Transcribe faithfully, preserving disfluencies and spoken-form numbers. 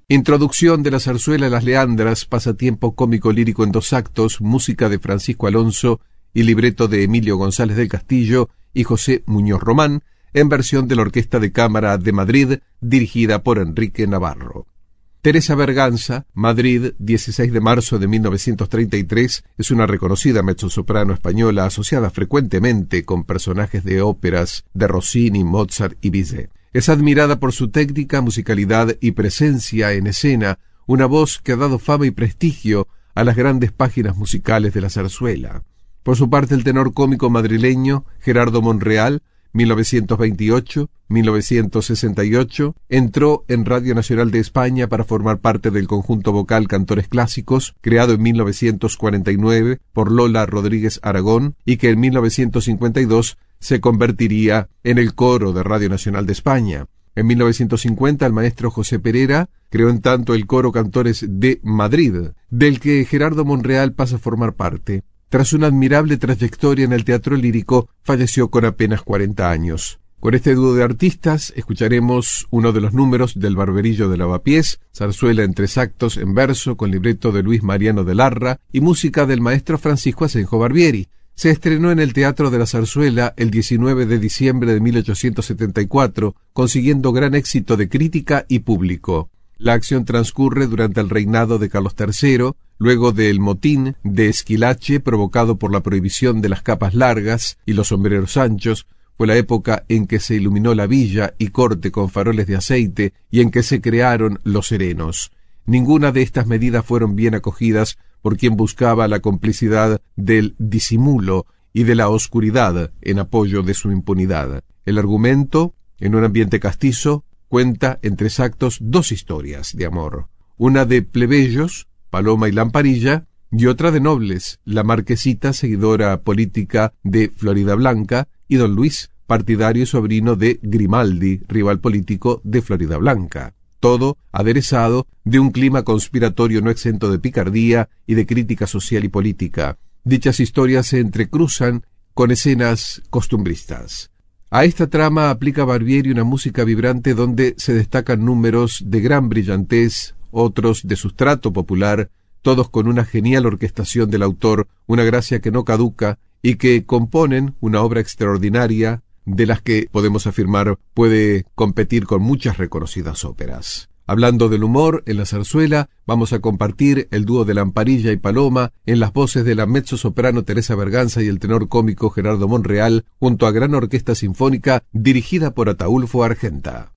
Introducción de la zarzuela Las Leandras, pasatiempo cómico lírico en dos actos, música de Francisco Alonso y libreto de Emilio González del Castillo y José Muñoz Román, en versión de la Orquesta de Cámara de Madrid, dirigida por Enrique Navarro. Teresa Berganza, Madrid, dieciséis de marzo de mil novecientos treinta y tres, es una reconocida mezzosoprano española asociada frecuentemente con personajes de óperas de Rossini, Mozart y Bizet. Es admirada por su técnica, musicalidad y presencia en escena, una voz que ha dado fama y prestigio a las grandes páginas musicales de la zarzuela. Por su parte, el tenor cómico madrileño Gerardo Monreal, mil novecientos veintiocho a mil novecientos sesenta y ocho, entró en Radio Nacional de España para formar parte del conjunto vocal Cantores Clásicos, creado en mil novecientos cuarenta y nueve por Lola Rodríguez Aragón, y que en mil novecientos cincuenta y dos se convertiría en el coro de Radio Nacional de España. En mil novecientos cincuenta, el maestro José Perera creó en tanto el coro Cantores de Madrid, del que Gerardo Monreal pasa a formar parte. Tras una admirable trayectoria en el teatro lírico, falleció con apenas cuarenta años. Con este dúo de artistas escucharemos uno de los números del Barberillo de Lavapiés, zarzuela en tres actos en verso con libreto de Luis Mariano de Larra y música del maestro Francisco Asenjo Barbieri. Se estrenó en el Teatro de la Zarzuela el diecinueve de diciembre de mil ochocientos setenta y cuatro, consiguiendo gran éxito de crítica y público. La acción transcurre durante el reinado de Carlos tercero, luego del motín de Esquilache provocado por la prohibición de las capas largas y los sombreros anchos. Fue la época en que se iluminó la villa y corte con faroles de aceite y en que se crearon los serenos. Ninguna de estas medidas fueron bien acogidas por quien buscaba la complicidad del disimulo y de la oscuridad en apoyo de su impunidad. El argumento, en un ambiente castizo, cuenta en tres actos dos historias de amor. Una de plebeyos, Paloma y Lamparilla, y otra de nobles, la marquesita, seguidora política de Floridablanca, y don Luis, partidario y sobrino de Grimaldi, rival político de Floridablanca. Todo aderezado de un clima conspiratorio no exento de picardía y de crítica social y política. Dichas historias se entrecruzan con escenas costumbristas. A esta trama aplica Barbieri una música vibrante donde se destacan números de gran brillantez, otros de sustrato popular, todos con una genial orquestación del autor, una gracia que no caduca y que componen una obra extraordinaria de las que, podemos afirmar, puede competir con muchas reconocidas óperas. Hablando del humor, en la zarzuela vamos a compartir el dúo de Lamparilla y Paloma en las voces de la mezzosoprano Teresa Berganza y el tenor cómico Gerardo Monreal, junto a gran orquesta sinfónica dirigida por Ataúlfo Argenta.